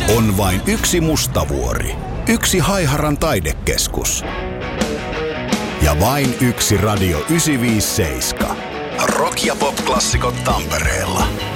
On vain yksi Mustavuori, yksi Haiharan taidekeskus ja vain yksi Radio 957. Rock- ja pop-klassikot Tampereella.